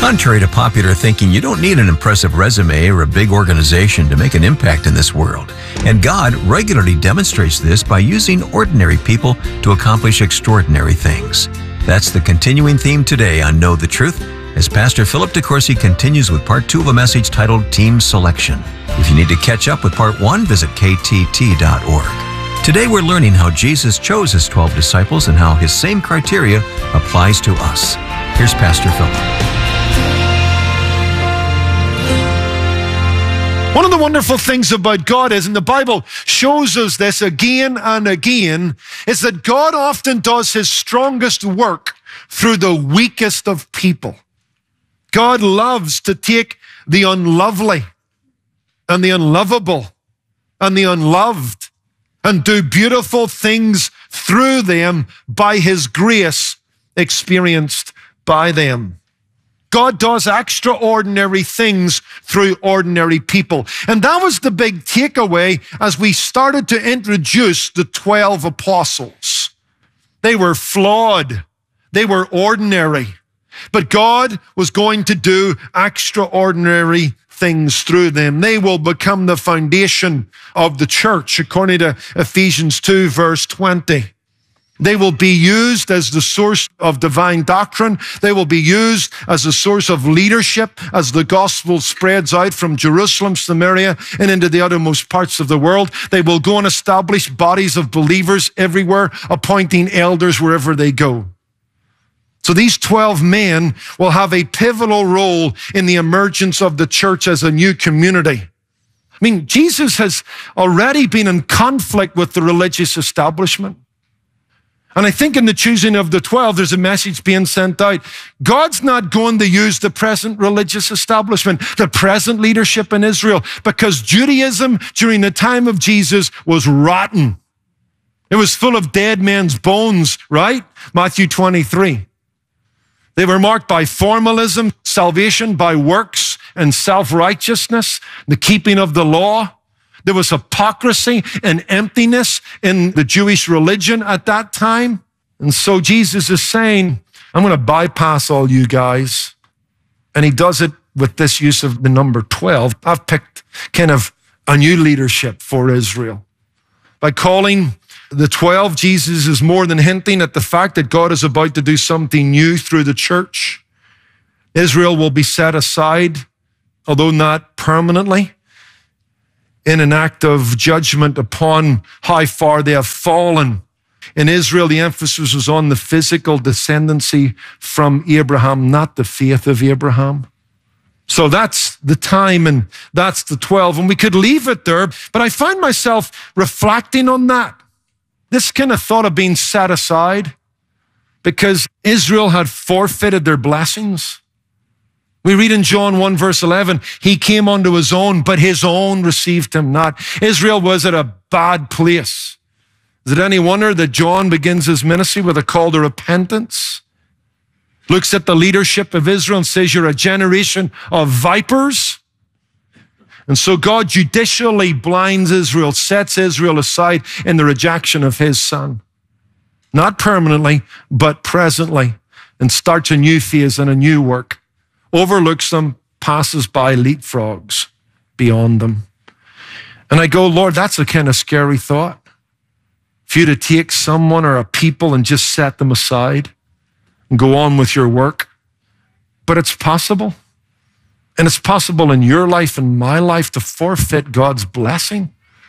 Contrary to popular thinking, you don't need an impressive resume or a big organization to make an impact in this world. And God regularly demonstrates this by using ordinary people to accomplish extraordinary things. That's the continuing theme today on Know the Truth, as Pastor Philip DeCourcy continues with part 2 of a message titled Team Selection. If you need to catch up with part 1, visit ktt.org. Today we're learning how Jesus chose his 12 disciples and how his same criteria applies to us. Here's Pastor Philip. One of the wonderful things about God is, and the Bible shows us this again and again, is that God often does his strongest work through the weakest of people. God loves to take the unlovely and the unlovable and the unloved and do beautiful things through them by his grace experienced by them. God does extraordinary things through ordinary people. And that was the big takeaway as we started to introduce the 12 apostles. They were flawed. They were ordinary. But God was going to do extraordinary things through them. They will become the foundation of the church, according to Ephesians 2, verse 20. They will be used as the source of divine doctrine. They will be used as a source of leadership as the gospel spreads out from Jerusalem, Samaria, and into the uttermost parts of the world. They will go and establish bodies of believers everywhere, appointing elders wherever they go. So these 12 men will have a pivotal role in the emergence of the church as a new community. I mean, Jesus has already been in conflict with the religious establishment. And I think in the choosing of the 12, there's a message being sent out. God's not going to use the present religious establishment, the present leadership in Israel, because Judaism during the time of Jesus was rotten. It was full of dead men's bones, right? Matthew 23. They were marked by formalism, salvation by works, and self-righteousness, the keeping of the law. There was hypocrisy and emptiness in the Jewish religion at that time. And so Jesus is saying, I'm going to bypass all you guys. And he does it with this use of the number 12. I've picked kind of a new leadership for Israel. By calling the 12, Jesus is more than hinting at the fact that God is about to do something new through the church. Israel will be set aside, although not permanently, in an act of judgment upon how far they have fallen. In Israel, the emphasis was on the physical descendancy from Abraham, not the faith of Abraham. So that's the time and that's the 12. And we could leave it there, but I find myself reflecting on that. This kind of thought of being set aside because Israel had forfeited their blessings. We read in John 1 verse 11, he came unto his own, but his own received him not. Israel was at a bad place. Is it any wonder that John begins his ministry with a call to repentance? Looks at the leadership of Israel and says, you're a generation of vipers. And so God judicially blinds Israel, sets Israel aside in the rejection of his son. Not permanently, but presently, and starts a new phase and a new work. Overlooks them, passes by, leapfrogs beyond them. And I go, Lord, that's a kind of scary thought. For you to take someone or a people and just set them aside and go on with your work. But it's possible. And it's possible in your life and my life to forfeit God's blessing.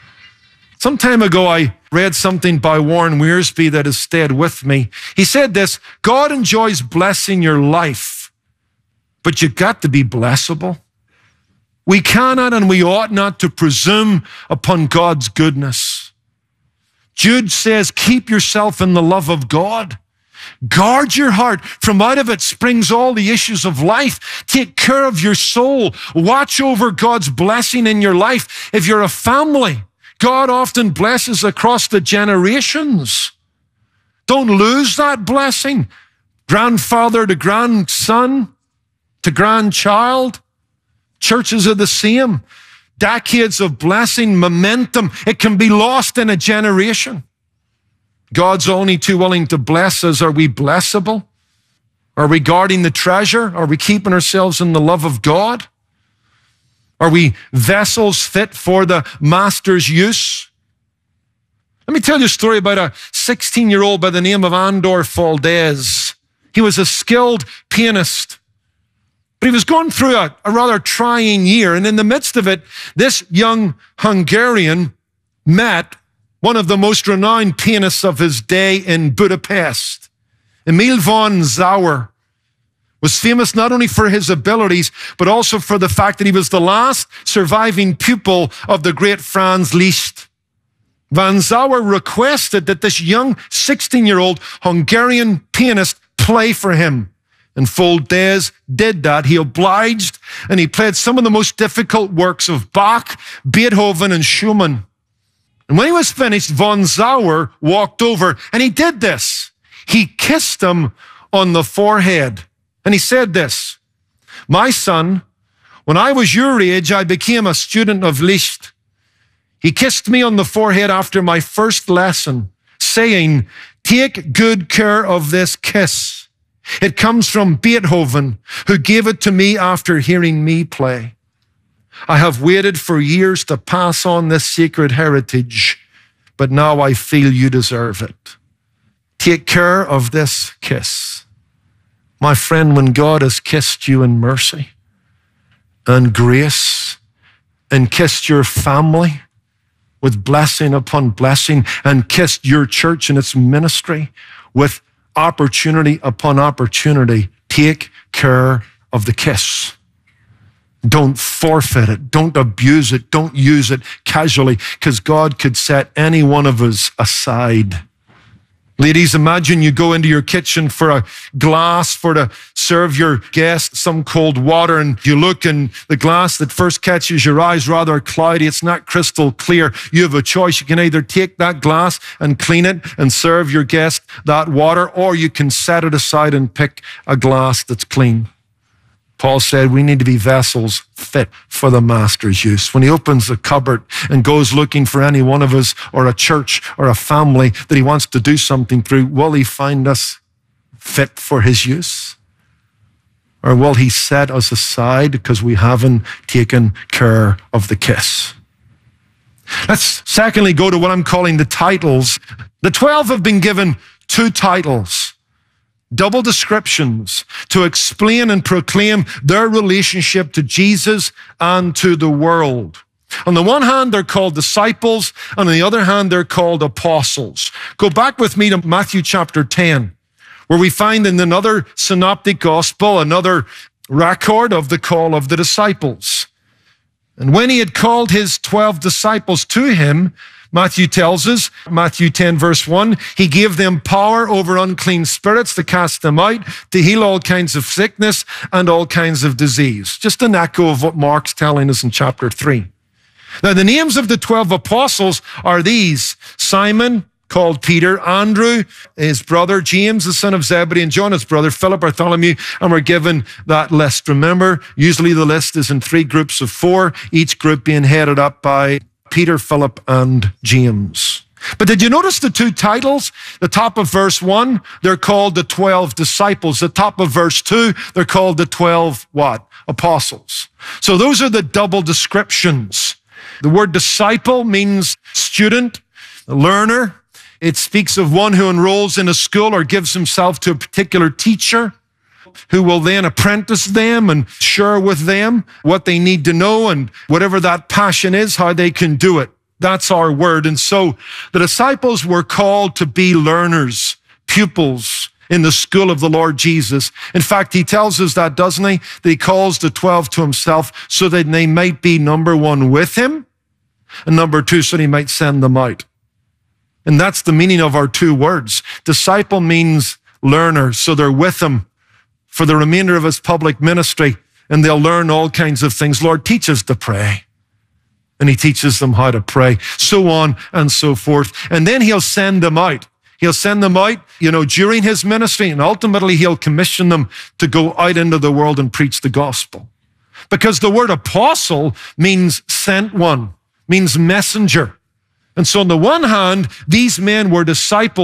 Some time ago, I read something by Warren Wiersbe that has stayed with me. He said this, God enjoys blessing your life, but you got to be blessable. We cannot and we ought not to presume upon God's goodness. Jude says, keep yourself in the love of God. Guard your heart. From out of it springs all the issues of life. Take care of your soul. Watch over God's blessing in your life. If you're a family, God often blesses across the generations. Don't lose that blessing. Grandfather to grandson, to grandchild. Churches are the same. Decades of blessing, momentum. It can be lost in a generation. God's only too willing to bless us. Are we blessable? Are we guarding the treasure? Are we keeping ourselves in the love of God? Are we vessels fit for the master's use? Let me tell you a story about a 16-year-old by the name of Andor Valdez. He was a skilled pianist, but he was going through a rather trying year. And in the midst of it, this young Hungarian met one of the most renowned pianists of his day in Budapest. Emil von Zauer was famous not only for his abilities, but also for the fact that he was the last surviving pupil of the great Franz Liszt. Von Zauer requested that this young 16-year-old Hungarian pianist play for him. And Valdez did that. He obliged, and he played some of the most difficult works of Bach, Beethoven, and Schumann. And when he was finished, von Zauer walked over, and he did this. He kissed him on the forehead. And he said this, "My son, when I was your age, I became a student of Liszt. He kissed me on the forehead after my first lesson, saying, 'Take good care of this kiss. It comes from Beethoven, who gave it to me after hearing me play. I have waited for years to pass on this sacred heritage, but now I feel you deserve it. Take care of this kiss.'" My friend, when God has kissed you in mercy and grace and kissed your family with blessing upon blessing and kissed your church and its ministry with opportunity upon opportunity, take care of the kiss. Don't forfeit it. Don't abuse it. Don't use it casually, because God could set any one of us aside. Ladies, imagine you go into your kitchen for a glass to serve your guest some cold water, and you look, and the glass that first catches your eye is rather cloudy. It's not crystal clear. You have a choice. You can either take that glass and clean it and serve your guest that water, or you can set it aside and pick a glass that's clean. Paul said we need to be vessels fit for the master's use. When he opens the cupboard and goes looking for any one of us or a church or a family that he wants to do something through, will he find us fit for his use? Or will he set us aside because we haven't taken care of the kiss? Let's secondly go to what I'm calling the titles. The 12 have been given 2 titles. Double descriptions to explain and proclaim their relationship to Jesus and to the world. On the one hand, they're called disciples, and on the other hand, they're called apostles. Go back with me to Matthew chapter 10, where we find in another synoptic gospel, another record of the call of the disciples. And when he had called his 12 disciples to him, Matthew tells us, Matthew 10 verse 1, he gave them power over unclean spirits to cast them out, to heal all kinds of sickness and all kinds of disease. Just an echo of what Mark's telling us in chapter 3. Now, the names of the 12 apostles are these: Simon, called Peter, Andrew, his brother, James, the son of Zebedee, and John, his brother, Philip, Bartholomew, and we're given that list. Remember, usually the list is in 3 groups of 4, each group being headed up by Peter, Philip, and James. But did you notice the 2 titles? The top of verse 1, they're called the 12 disciples. The top of verse 2, they're called the 12 what? Apostles. So those are the double descriptions. The word disciple means student, learner. It speaks of one who enrolls in a school or gives himself to a particular teacher, who will then apprentice them and share with them what they need to know and whatever that passion is, how they can do it. That's our word. And so the disciples were called to be learners, pupils in the school of the Lord Jesus. In fact, he tells us that, doesn't he? That he calls the 12 to himself so that they might be, number 1, with him, and number 2, so that he might send them out. And that's the meaning of our 2 words. Disciple means learner, so they're with him for the remainder of his public ministry, and they'll learn all kinds of things. Lord, teach us to pray. And he teaches them how to pray, so on and so forth. And then he'll send them out. He'll send them out, during his ministry, and ultimately he'll commission them to go out into the world and preach the gospel. Because the word apostle means sent one, means messenger. And so on the one hand, these men were disciples,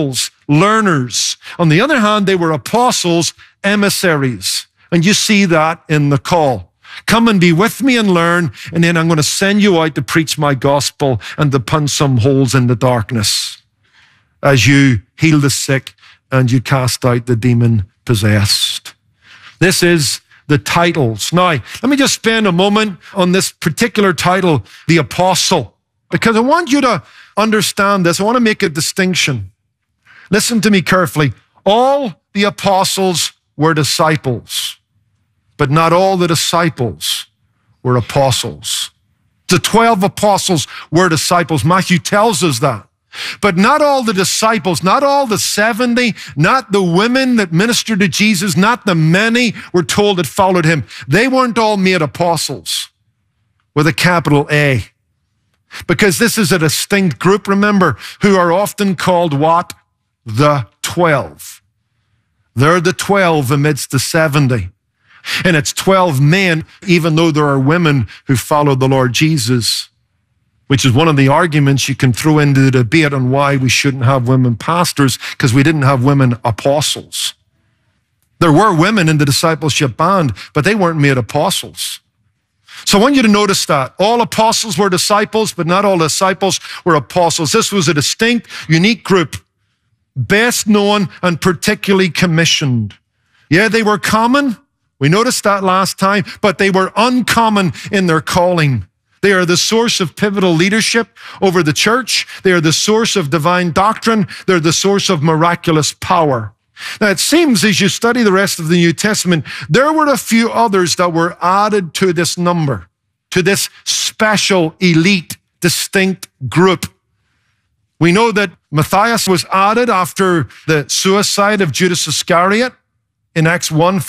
learners. On the other hand, they were apostles, emissaries. And you see that in the call. Come and be with me and learn, and then I'm going to send you out to preach my gospel and to punch some holes in the darkness as you heal the sick and you cast out the demon-possessed. This is the titles. Now, let me just spend a moment on this particular title, the apostle, because I want you to understand this. I want to make a distinction. Listen to me carefully. All the apostles were disciples, but not all the disciples were apostles. The 12 apostles were disciples. Matthew tells us that. But not all the disciples, not all the 70, not the women that ministered to Jesus, not the many were told that followed him. They weren't all made apostles with a capital A. Because this is a distinct group, remember, who are often called what? The 12. They're the 12 amidst the 70. And it's 12 men, even though there are women who follow the Lord Jesus, which is one of the arguments you can throw into the debate on why we shouldn't have women pastors, because we didn't have women apostles. There were women in the discipleship band, but they weren't made apostles. So I want you to notice that. All apostles were disciples, but not all disciples were apostles. This was a distinct, unique group, best known and particularly commissioned. Yeah, they were common. We noticed that last time, but they were uncommon in their calling. They are the source of pivotal leadership over the church. They are the source of divine doctrine. They're the source of miraculous power. Now, it seems as you study the rest of the New Testament, there were a few others that were added to this number, to this special, elite, distinct group. We know that Matthias was added after the suicide of Judas Iscariot in Acts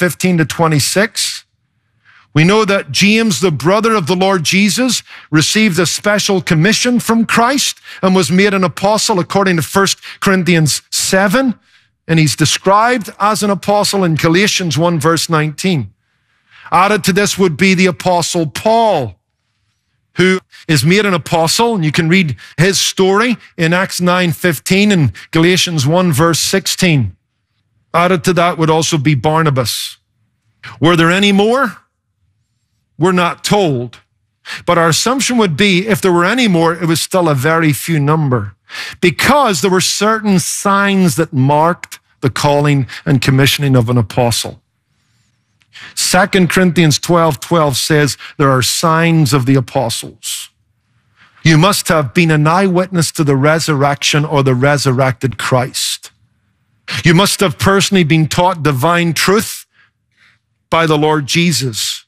1:15-26. We know that James, the brother of the Lord Jesus, received a special commission from Christ and was made an apostle according to 1 Corinthians 7. And he's described as an apostle in Galatians 1:19. Added to this would be the apostle Paul, who is made an apostle. And you can read his story in Acts 9:15 and Galatians 1:16. Added to that would also be Barnabas. Were there any more? We're not told. But our assumption would be if there were any more, it was still a very few number, because there were certain signs that marked the calling and commissioning of an apostle. 2 Corinthians 12:12 says there are signs of the apostles. You must have been an eyewitness to the resurrection or the resurrected Christ. You must have personally been taught divine truth by the Lord Jesus.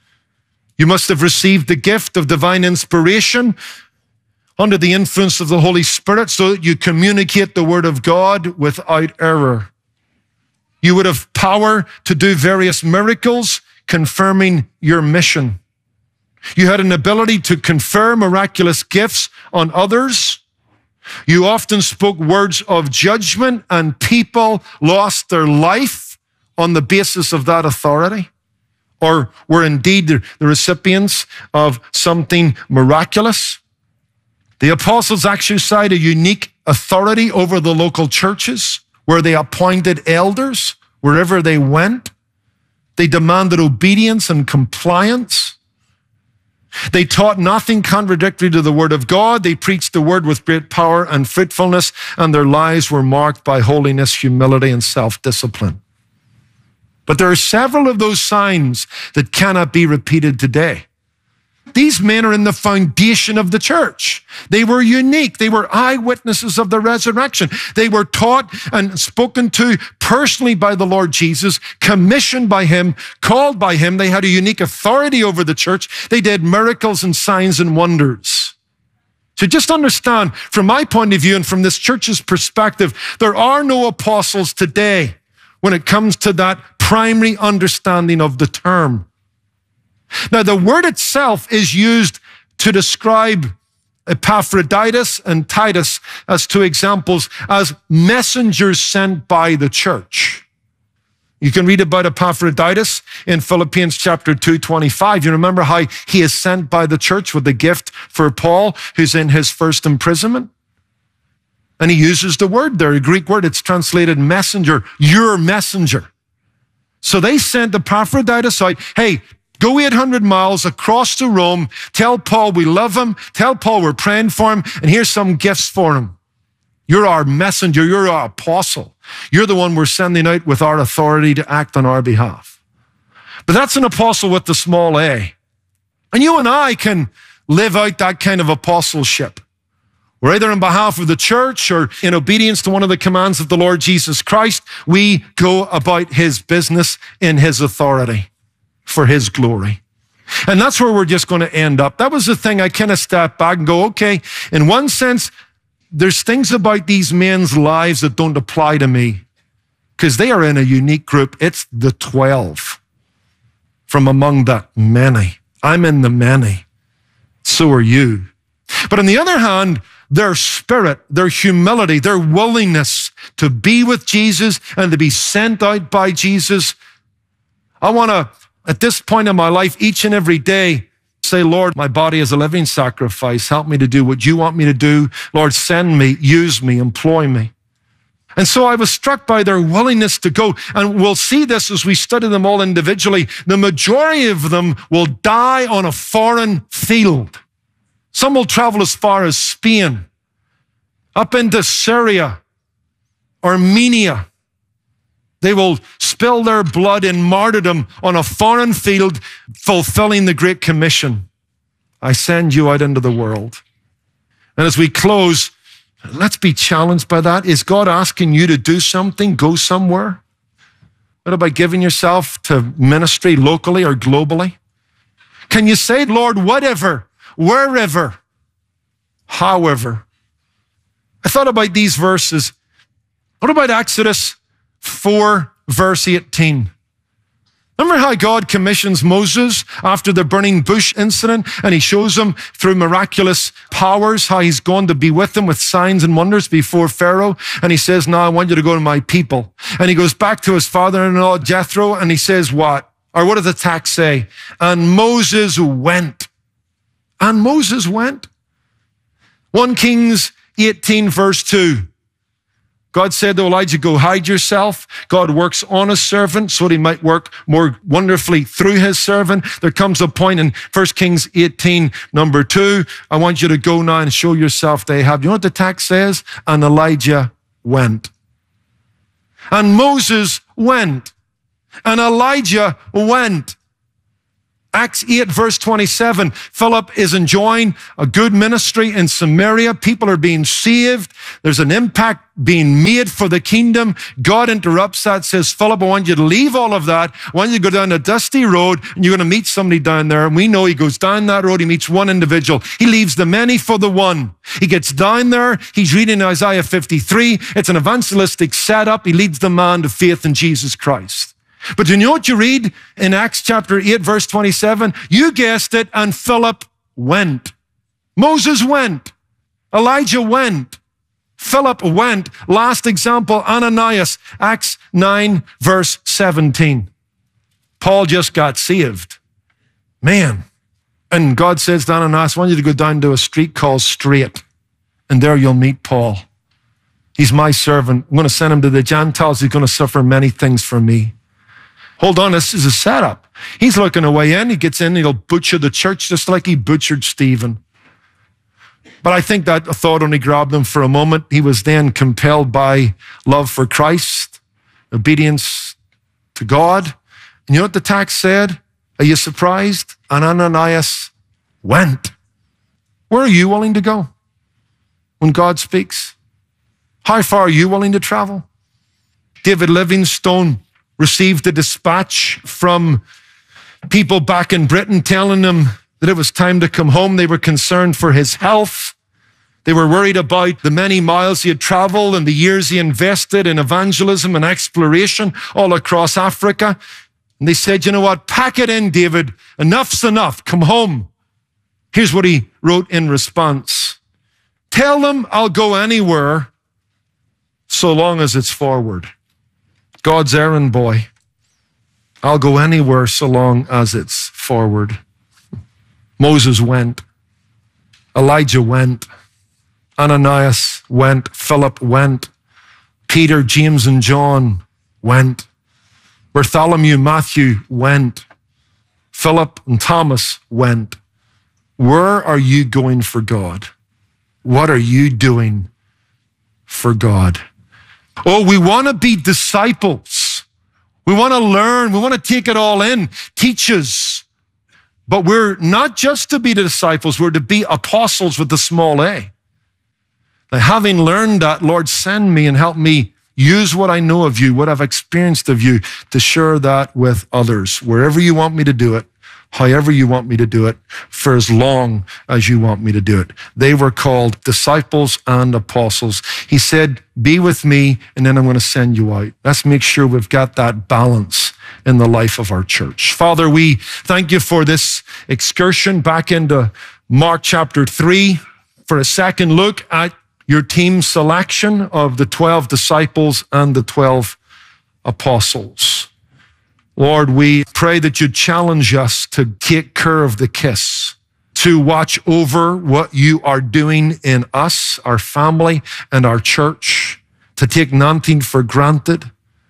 You must have received the gift of divine inspiration under the influence of the Holy Spirit so that you communicate the Word of God without error. You would have power to do various miracles, confirming your mission. You had an ability to confer miraculous gifts on others. You often spoke words of judgment, and people lost their life on the basis of that authority, or were indeed the recipients of something miraculous. The apostles exercised a unique authority over the local churches, where they appointed elders wherever they went. They demanded obedience and compliance. They taught nothing contradictory to the word of God. They preached the word with great power and fruitfulness, and their lives were marked by holiness, humility, and self-discipline. But there are several of those signs that cannot be repeated today. These men are in the foundation of the church. They were unique. They were eyewitnesses of the resurrection. They were taught and spoken to personally by the Lord Jesus, commissioned by him, called by him. They had a unique authority over the church. They did miracles and signs and wonders. So just understand, from my point of view and from this church's perspective, there are no apostles today when it comes to that primary understanding of the term. Now, the word itself is used to describe Epaphroditus and Titus as two examples, as messengers sent by the church. You can read about Epaphroditus in Philippians chapter 2:25. You remember how he is sent by the church with a gift for Paul, who's in his first imprisonment. And he uses the word there, a Greek word. It's translated messenger, your messenger. So they sent Epaphroditus out. Hey, go 800 miles across to Rome. Tell Paul we love him. Tell Paul we're praying for him. And here's some gifts for him. You're our messenger. You're our apostle. You're the one we're sending out with our authority to act on our behalf. But that's an apostle with the small a. And you and I can live out that kind of apostleship. We're either on behalf of the church or in obedience to one of the commands of the Lord Jesus Christ, we go about his business in his authority for his glory. And that's where we're just going to end up. That was the thing I kind of stepped back and go, okay, in one sense, there's things about these men's lives that don't apply to me because they are in a unique group. It's the 12 from among the many. I'm in the many. So are you. But on the other hand, their spirit, their humility, their willingness to be with Jesus and to be sent out by Jesus. I want to, at this point in my life, each and every day, say, Lord, my body is a living sacrifice. Help me to do what you want me to do. Lord, send me, use me, employ me. And so I was struck by their willingness to go. And we'll see this as we study them all individually. The majority of them will die on a foreign field. Some will travel as far as Spain, up into Syria, Armenia. They will spill their blood in martyrdom on a foreign field, fulfilling the Great Commission. I send you out into the world. And as we close, let's be challenged by that. Is God asking you to do something, go somewhere? What about giving yourself to ministry locally or globally? Can you say, Lord, whatever, wherever, however? I thought about these verses. What about Exodus 4, verse 18? Remember how God commissions Moses after the burning bush incident, and he shows him through miraculous powers how he's going to be with them with signs and wonders before Pharaoh. And he says, now I want you to go to my people. And he goes back to his father-in-law Jethro, and he says what? Or what does the text say? And Moses went. And Moses went. 1 Kings 18, verse 2. God said to Elijah, go hide yourself. God works on a servant so that he might work more wonderfully through his servant. There comes a point in 1 Kings 18, number 2. I want you to go now and show yourself to Ahab. You know what the text says? And Elijah went. And Moses went. And Elijah went. Acts 8, verse 27, Philip is enjoying a good ministry in Samaria. People are being saved. There's an impact being made for the kingdom. God interrupts that, says, Philip, I want you to leave all of that. I want you to go down a dusty road, and you're going to meet somebody down there. And we know he goes down that road. He meets one individual. He leaves the many for the one. He gets down there. He's reading Isaiah 53. It's an evangelistic setup. He leads the man to faith in Jesus Christ. But do you know what you read in Acts chapter 8, verse 27? You guessed it, and Philip went. Moses went. Elijah went. Philip went. Last example, Ananias, Acts 9, verse 17. Paul just got saved. Man. And God says to Ananias, I want you to go down to a street called Straight, and there you'll meet Paul. He's my servant. I'm going to send him to the Gentiles. He's going to suffer many things for me. Hold on, this is a setup. He's looking a way in. He gets in, he'll butcher the church just like he butchered Stephen. But I think that thought only grabbed him for a moment. He was then compelled by love for Christ, obedience to God. And you know what the text said? Are you surprised? And Ananias went. Where are you willing to go when God speaks? How far are you willing to travel? David Livingstone received a dispatch from people back in Britain telling him that it was time to come home. They were concerned for his health. They were worried about the many miles he had traveled and the years he invested in evangelism and exploration all across Africa. And they said, you know what? Pack it in, David. Enough's enough. Come home. Here's what he wrote in response. Tell them I'll go anywhere so long as it's forward. God's errand boy. I'll go anywhere so long as it's forward. Moses went. Elijah went. Ananias went, Philip went, Peter, James, and John went, Bartholomew, Matthew went, Philip and Thomas went. Where are you going for God? What are you doing for God? Oh, we want to be disciples. We want to learn. We want to take it all in. Teachers. But we're not just to be the disciples. We're to be apostles with a small a. Now, having learned that, Lord, send me and help me use what I know of you, what I've experienced of you, to share that with others, wherever you want me to do it, however you want me to do it, for as long as you want me to do it. They were called disciples and apostles. He said, be with me, and then I'm going to send you out. Let's make sure we've got that balance in the life of our church. Father, we thank you for this excursion back into Mark chapter 3 for a second look at your team selection of the 12 disciples and the 12 apostles. Lord, we pray that you challenge us to take care of the kiss, to watch over what you are doing in us, our family, and our church, to take nothing for granted,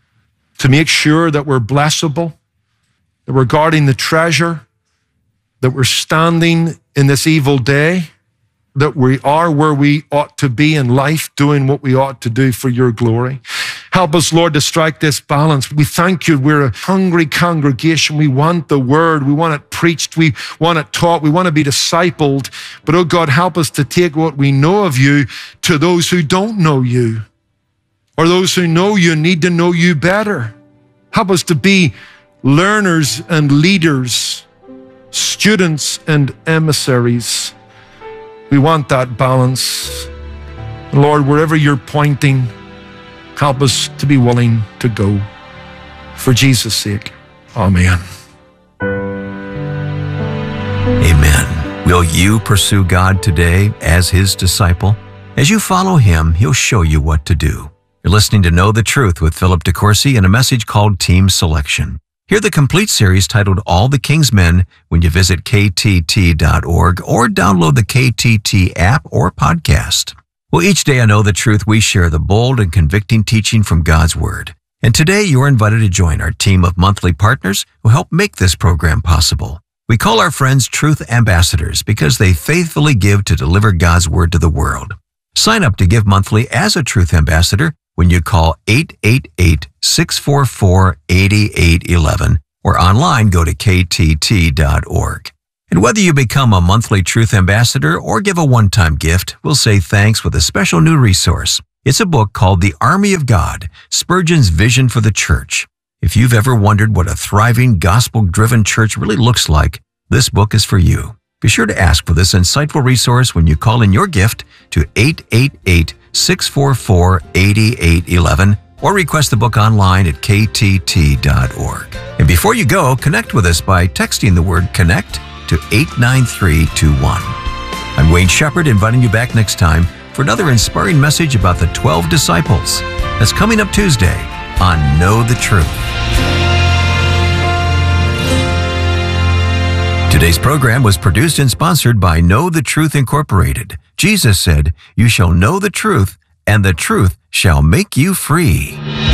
to make sure that we're blessable, that we're guarding the treasure, that we're standing in this evil day, that we are where we ought to be in life, doing what we ought to do for your glory. Help us, Lord, to strike this balance. We thank you. We're a hungry congregation. We want the word. We want it preached. We want it taught. We want to be discipled. But, oh God, help us to take what we know of you to those who don't know you, or those who know you need to know you better. Help us to be learners and leaders, students and emissaries. We want that balance. Lord, wherever you're pointing, help us to be willing to go. For Jesus' sake, amen. Amen. Will you pursue God today as his disciple? As you follow him, he'll show you what to do. You're listening to Know the Truth with Philip DeCourcy and a message called Team Selection. Hear the complete series titled All the King's Men when you visit ktt.org or download the KTT app or podcast. Well, each day I Know the Truth, we share the bold and convicting teaching from God's Word. And today you're invited to join our team of monthly partners who help make this program possible. We call our friends Truth Ambassadors because they faithfully give to deliver God's Word to the world. Sign up to give monthly as a Truth Ambassador when you call 888-644-8811 or online go to ktt.org. And whether you become a monthly Truth Ambassador or give a one-time gift, we'll say thanks with a special new resource. It's a book called The Army of God, Spurgeon's Vision for the Church. If you've ever wondered what a thriving, gospel-driven church really looks like, this book is for you. Be sure to ask for this insightful resource when you call in your gift to 888-644-8811 or request the book online at ktt.org. And before you go, connect with us by texting the word CONNECT to 89321. I'm Wayne Shepherd, inviting you back next time for another inspiring message about the 12 disciples. That's coming up Tuesday on Know the Truth. Today's program was produced and sponsored by Know the Truth Incorporated. Jesus said, "You shall know the truth, and the truth shall make you free."